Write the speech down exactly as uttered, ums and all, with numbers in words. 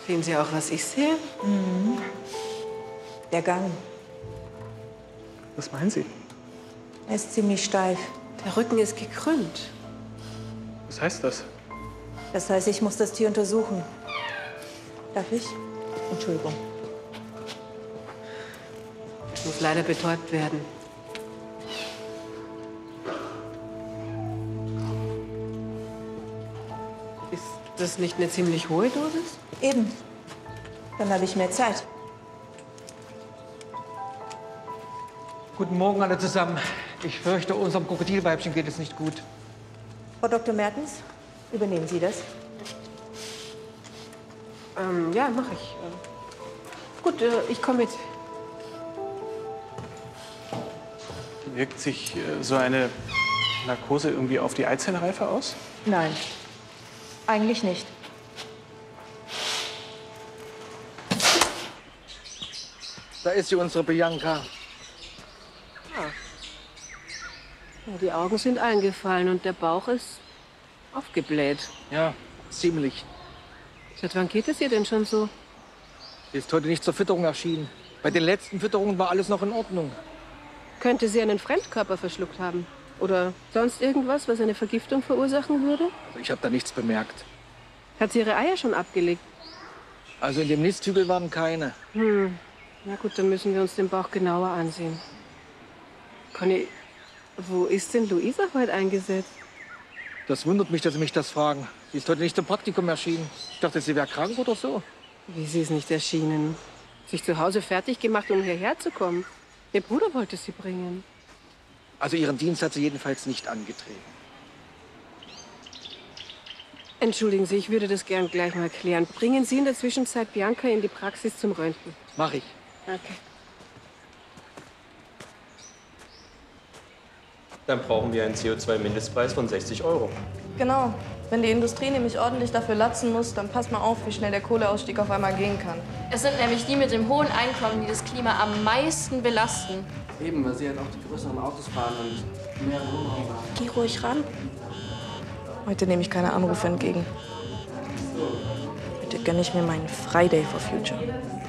Sehen Sie auch, was ich sehe? Mhm. Der Gang. Was meinen Sie? Er ist ziemlich steif. Der Rücken ist gekrümmt. Was heißt das? Das heißt, ich muss das Tier untersuchen. Darf ich? Entschuldigung. Es muss leider betäubt werden. Ist das nicht eine ziemlich hohe Dosis? Eben. Dann habe ich mehr Zeit. Guten Morgen alle zusammen. Ich fürchte, unserem Krokodilweibchen geht es nicht gut. Frau Doktor Mertens, übernehmen Sie das? Ähm, ja, mache ich. Äh, gut, äh, ich komme mit. Wirkt sich äh, so eine Narkose irgendwie auf die Eizellreife aus? Nein, eigentlich nicht. Da ist sie, unsere Bianca. Ah. Ja, die Augen sind eingefallen und der Bauch ist aufgebläht. Ja, ziemlich. Seit wann geht es ihr denn schon so? Sie ist heute nicht zur Fütterung erschienen. Bei den letzten Fütterungen war alles noch in Ordnung. Könnte sie einen Fremdkörper verschluckt haben? Oder sonst irgendwas, was eine Vergiftung verursachen würde? Also ich habe da nichts bemerkt. Hat sie ihre Eier schon abgelegt? Also in dem Nisthügel waren keine. Hm. Na gut, dann müssen wir uns den Bauch genauer ansehen. Conny, wo ist denn Luisa heute eingesetzt? Das wundert mich, dass Sie mich das fragen. Sie ist heute nicht zum Praktikum erschienen. Ich dachte, sie wäre krank oder so. Wie, sie ist nicht erschienen? Sich zu Hause fertig gemacht, um hierher zu kommen. Ihr Bruder wollte sie bringen. Also Ihren Dienst hat sie jedenfalls nicht angetreten. Entschuldigen Sie, ich würde das gern gleich mal klären. Bringen Sie in der Zwischenzeit Bianca in die Praxis zum Röntgen. Mach ich. Okay. Dann brauchen wir einen C O zwei Mindestpreis von sechzig Euro. Genau. Wenn die Industrie nämlich ordentlich dafür latzen muss, dann passt mal auf, wie schnell der Kohleausstieg auf einmal gehen kann. Es sind nämlich die mit dem hohen Einkommen, die das Klima am meisten belasten. Eben, weil sie halt auch die größeren Autos fahren und mehr Wohnraum haben. Geh ruhig ran. Heute nehme ich keine Anrufe entgegen. Heute gönne ich mir meinen Friday for Future.